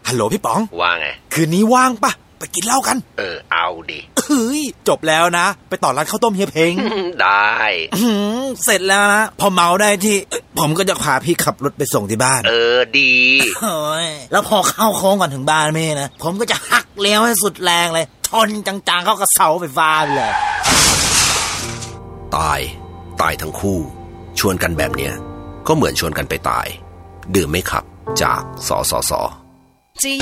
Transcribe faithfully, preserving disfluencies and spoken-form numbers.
ฮัลโหลพี่ป๋องว่าไงคืนนี้ว่างปะไปกินเหล้ากันเออเอาดิเฮ้ยจบแล้วนะไปต่อร้านข้าวต้มเฮียเพ้งได้เสร็จแล้วนะพอเมาได้ที่ผมก็จะพาพี่ขับรถไปส่งที่บ้านเออดีโอ้ยแล้วพอเข้าโค้งก่อนถึงบ้านแม่นะผมก็จะหักเลี้ยวให้สุดแรงเลยชนจังๆเข้ากับเสาไฟฟ้าเลยตายตายทั้งคู่ชวนกันแบบเนี้ยก็เหมือนชวนกันไปตายดื่มไม่ขับจากสสส